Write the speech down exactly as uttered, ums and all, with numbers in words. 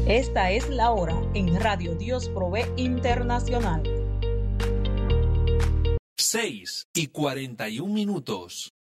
Esta es la hora en Radio Dios Provee Internacional. seis y cuarenta y un minutos.